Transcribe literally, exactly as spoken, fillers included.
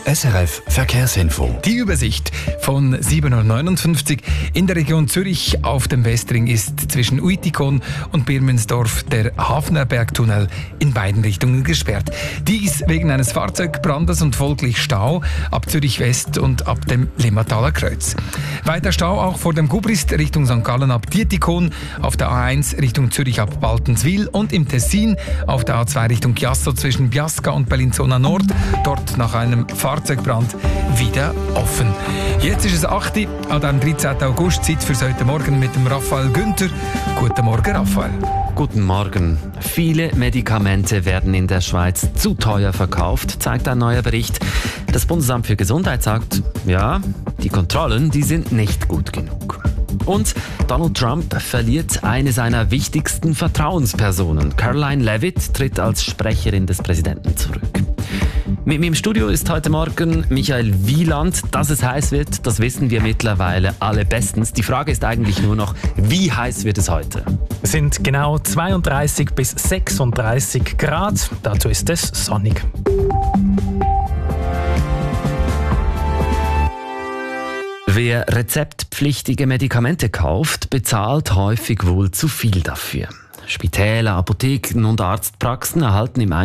S R F Verkehrsinfo. Die Übersicht von sieben Uhr neunundfünfzig. In der Region Zürich auf dem Westring ist zwischen Uitikon und Birmensdorf der Hafnerbergtunnel in beiden Richtungen gesperrt. Dies wegen eines Fahrzeugbrandes und folglich Stau ab Zürich West und ab dem Limmataler Kreuz. Weiter Stau auch vor dem Gubrist Richtung Sankt Gallen ab Dietikon, auf der A eins Richtung Zürich ab Baltenswil und im Tessin auf der A zwei Richtung Chiasso zwischen Biasca und Bellinzona Nord, dort nach einem Fahrzeugbrand wieder offen. Jetzt ist es acht Uhr, an dem dreizehnten August, Zeit für heute Morgen mit dem Raphael Günther. Guten Morgen, Raphael. Guten Morgen. Viele Medikamente werden in der Schweiz zu teuer verkauft, zeigt ein neuer Bericht. Das Bundesamt für Gesundheit sagt, ja, die Kontrollen, die sind nicht gut genug. Und Donald Trump verliert eine seiner wichtigsten Vertrauenspersonen. Caroline Leavitt tritt als Sprecherin des Präsidenten zurück. Mit mir im Studio ist heute Morgen Michael Wieland. Dass es heiß wird, das wissen wir mittlerweile alle bestens. Die Frage ist eigentlich nur noch, wie heiß wird es heute? Es sind genau zweiunddreißig bis sechsunddreißig Grad. Dazu ist es sonnig. Wer rezeptpflichtige Medikamente kauft, bezahlt häufig wohl zu viel dafür. Spitäler, Apotheken und Arztpraxen erhalten im